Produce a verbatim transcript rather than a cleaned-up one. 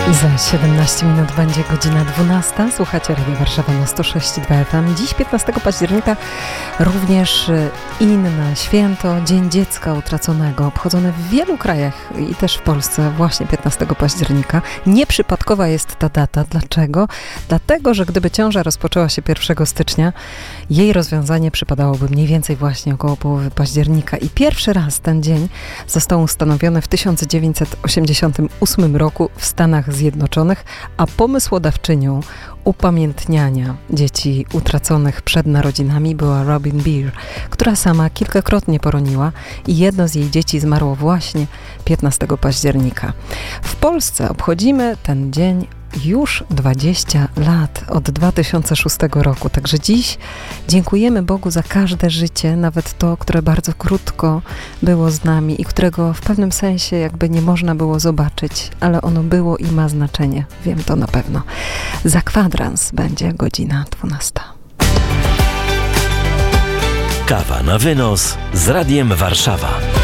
Za siedemnaście minut będzie godzina dwunasta. Słuchacie Radia Warszawa na sto sześć i dwa F M. Dziś, piętnastego października, również inne święto, Dzień Dziecka Utraconego, obchodzone w wielu krajach i też w Polsce właśnie piętnastego października. Nieprzypadkowa jest ta data. Dlaczego? Dlatego, że gdyby ciąża rozpoczęła się pierwszego stycznia, jej rozwiązanie przypadałoby mniej więcej właśnie około połowy października. I pierwszy raz ten dzień został ustanowiony w tysiąc dziewięćset osiemdziesiątym ósmym roku w Stanach Zjednoczonych, a pomysłodawczynią upamiętniania dzieci utraconych przed narodzinami była Robin Beer, która sama kilkakrotnie poroniła i jedno z jej dzieci zmarło właśnie piętnastego października. W Polsce obchodzimy ten dzień już dwadzieścia lat, od dwa tysiące szóstego roku. Także dziś dziękujemy Bogu za każde życie, nawet to, które bardzo krótko było z nami i którego w pewnym sensie jakby nie można było zobaczyć, ale ono było i ma znaczenie. Wiem to na pewno. Za kwadrans będzie godzina dwunasta. Kawa na wynos z Radiem Warszawa.